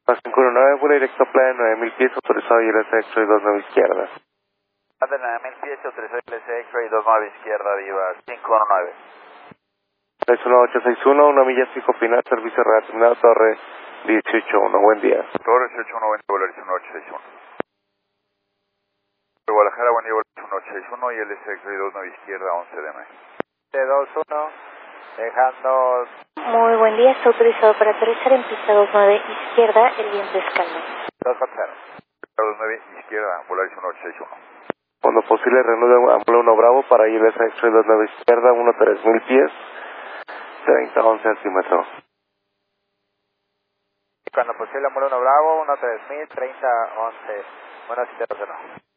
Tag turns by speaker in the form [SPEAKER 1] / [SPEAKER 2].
[SPEAKER 1] Más 519, vuelo directo playa 9000 pies, autorizado ILS X-Ray 29 izquierda.
[SPEAKER 2] De 9000 pies, autorizado ILS X-Ray 29 izquierda, Viva 519.
[SPEAKER 1] 31861, una milla fijo final, servicio reasignado, torre 181, buen día.
[SPEAKER 2] Torre 181, buen día, vuelo 1861. Guadalajara, buen día, vuelo 1861 y ILS X-Ray 29 izquierda, 11 DM. T21, dejando...
[SPEAKER 3] Muy buen día, está autorizado para aterrizar en pista 29 izquierda, el viento es calmo.
[SPEAKER 2] 240. 29 izquierda, Volaris 1861.
[SPEAKER 1] Cuando posible, reanude Ambula 1 Bravo para ILS X-Ray 29 izquierda, 3000 pies, 3011 altímetro.
[SPEAKER 2] Cuando posible, Ambula 1 Bravo, 3000, 3011. Buenas, 720.